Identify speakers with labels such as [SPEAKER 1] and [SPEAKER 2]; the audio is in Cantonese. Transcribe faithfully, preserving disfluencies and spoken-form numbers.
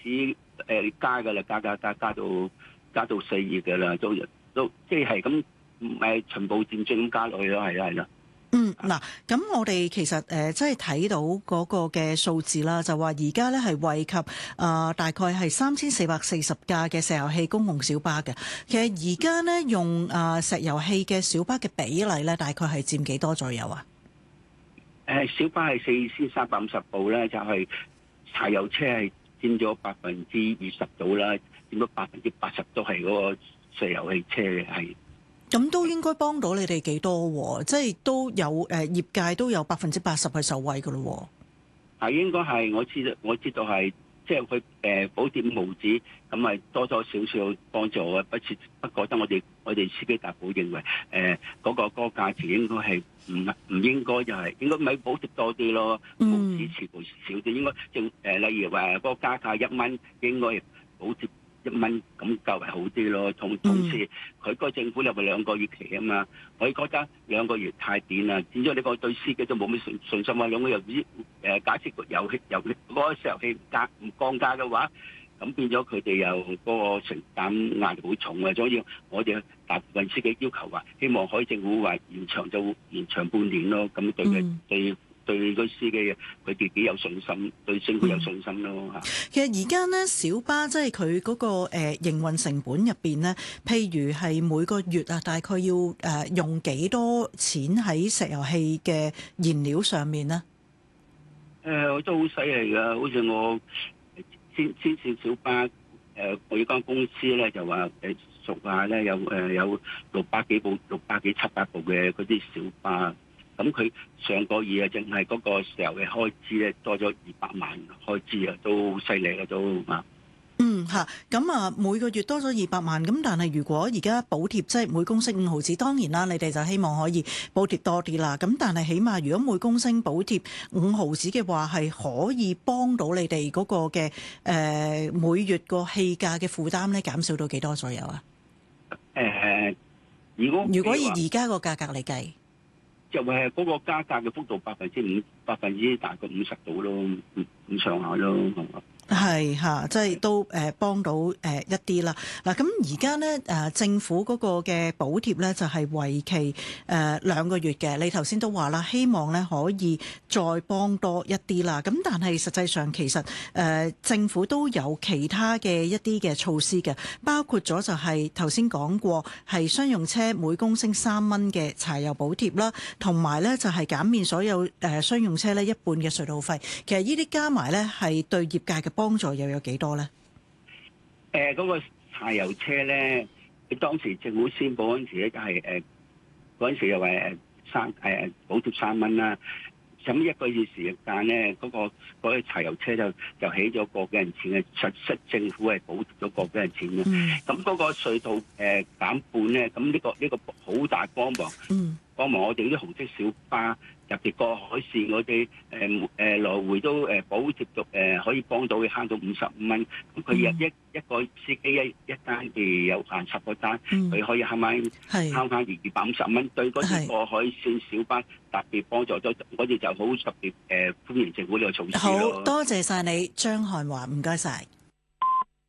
[SPEAKER 1] 誒、呃、加㗎啦，加加加加到加到四月㗎啦，都都即係咁誒循步漸進咁加落去咯，係啦係啦。
[SPEAKER 2] 嗯，嗱，咁我哋其實誒，即係睇到嗰個嘅數字啦，就話而家咧係惠及啊、呃、大概係三千四百四十架嘅石油氣公共小巴嘅。其實而家咧用啊、呃、石油氣嘅小巴嘅比例咧，大概係佔幾多左右啊？
[SPEAKER 1] 誒、呃、小巴係四千三百五十部咧，就係、是、柴油車係佔咗百分之二十度啦，佔咗百分之八十都係嗰個石油氣車嘅係。
[SPEAKER 2] 咁都應該幫到你哋幾多喎？即係都有誒、呃、業界都有百分之八十係受惠㗎咯喎。
[SPEAKER 1] 係應該係我知道，我知道係即係佢誒補貼五毫子，咁咪多多少少幫助啊。不切不過得我哋我哋司機大會認為誒嗰、呃那個嗰、那個價錢應該係唔唔應該就係、是、應該咪補貼多啲咯，毫子全部少啲。應該正誒、呃、例如話嗰個加價一蚊，應該補貼一蚊咁較為好啲咯，同同時佢個政府又係兩個月期啊嘛，我覺得兩個月太短啦，變咗你個對司機都冇咩信信心啊。兩個月誒，假設個油氣油嗰個石油氣價唔降價嘅話，咁變咗佢哋又嗰個承擔壓力好重啊。所以我哋大部分司機要求話，希望可以政府話延長就延長半年咯，咁對佢、嗯、對。對個司機佢哋幾有信心，對政府有信心咯嚇、嗯。
[SPEAKER 2] 其實而家咧小巴即係佢嗰個誒、呃、營運成本入邊咧，譬如係每個月啊，大概要誒、呃、用幾多錢喺石油氣嘅燃料上面咧？
[SPEAKER 1] 誒、呃，都好犀利㗎，好似我先先線小巴誒、呃，我依間公司咧就話誒屬下咧有誒、呃、有六百幾部、六百幾七百部嘅嗰啲小巴。咁佢上個月啊，淨係嗰個石油嘅開支咧多咗二百萬開支啊，都好犀利啊，都啊。
[SPEAKER 2] 嗯嚇，咁啊每個月多咗二百萬，咁但係如果而家補貼即係每公升五毫子，當然啦，你哋就希望可以補貼多啲啦。咁但係起碼如果每公升補貼五毫子嘅話，係可以幫到你哋嗰個嘅誒、呃、每月個氣價嘅負擔咧減少到幾多左右啊？
[SPEAKER 1] 誒、呃，如果
[SPEAKER 2] 如果以而家個價格嚟計。
[SPEAKER 1] 就係嗰個加價嘅幅度百分之五，百分之大概五十度咯，咁上下咯。
[SPEAKER 2] 係嚇，即係都誒幫到誒一啲啦。嗱，咁而家咧誒政府嗰個嘅補貼咧就係為期誒兩個月嘅。你頭先都話啦，希望咧可以再幫多一啲啦。咁但係實際上其實誒政府都有其他嘅一啲嘅措施嘅，包括咗就係頭先講過係商用車每公升三蚊嘅柴油補貼啦，同埋咧就係減免所有誒商用車咧一半嘅隧道費。其實呢啲加埋咧係對業界嘅幫助又有幾多咧？誒、
[SPEAKER 1] 呃，嗰、那個柴油車咧，佢當時政府宣佈嗰陣時咧，就係誒嗰陣時又話誒三誒補貼三蚊啦。咁一個月時間咧，嗰、那個嗰、那個柴油車就就起咗個幾銀錢嘅，實質政府係補貼咗個幾銀錢嘅。咁、嗯、嗰個隧道誒、呃、減半咧，咁呢、這個呢、這個好大幫忙。嗯，幫忙我哋啲紅色小巴。特別過海線我哋誒誒來回都誒補貼到誒可以幫到佢慳到五十五蚊。咁佢一一一個司機一一單嘅有限十個單，佢、嗯、可以慳翻慳翻二百五十蚊。對嗰啲過海線小巴特別幫助咗，我哋就好特別誒歡迎政府呢個措施咯。
[SPEAKER 2] 好多謝晒你，張漢華，唔該晒。